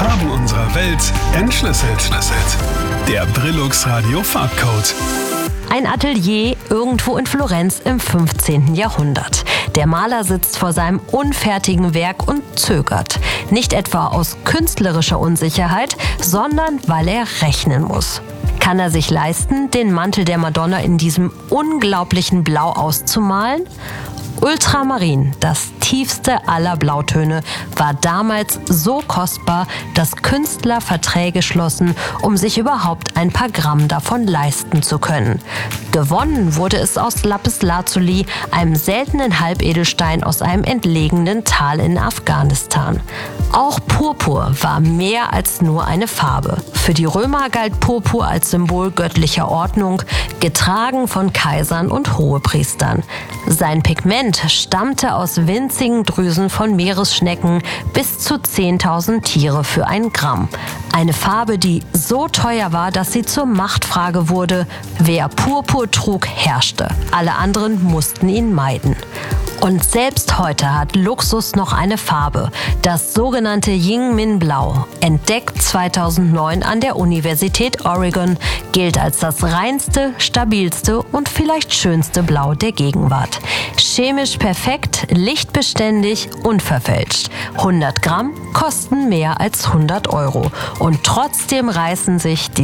Farben unserer Welt entschlüsselt. Der Brillux Radio Farbcode. Ein Atelier irgendwo in Florenz im 15. Jahrhundert. Der Maler sitzt vor seinem unfertigen Werk und zögert. Nicht etwa aus künstlerischer Unsicherheit, sondern weil er rechnen muss. Kann er sich leisten, den Mantel der Madonna in diesem unglaublichen Blau auszumalen? Ultramarin, das tiefste aller Blautöne, war damals so kostbar, dass Künstler Verträge schlossen, um sich überhaupt ein paar Gramm davon leisten zu können. Gewonnen wurde es aus Lapislazuli, einem seltenen Halbedelstein aus einem entlegenen Tal in Afghanistan. Auch Purpur war mehr als nur eine Farbe. Für die Römer galt Purpur als Symbol göttlicher Ordnung, getragen von Kaisern und Hohepriestern. Sein Pigment stammte aus winzigen Drüsen von Meeresschnecken, bis zu 10.000 Tiere für 1 Gramm. Eine Farbe, die so teuer war, dass sie zur Machtfrage wurde. Wer Purpur trug, herrschte. Alle anderen mussten ihn meiden. Und selbst heute hat Luxus noch eine Farbe, das sogenannte Yingmin Blau, entdeckt 2009 an der Universität Oregon, gilt als das reinste, stabilste und vielleicht schönste Blau der Gegenwart. Chemisch perfekt, lichtbeständig, unverfälscht. 100 Gramm kosten mehr als 100 € und trotzdem reißen sich die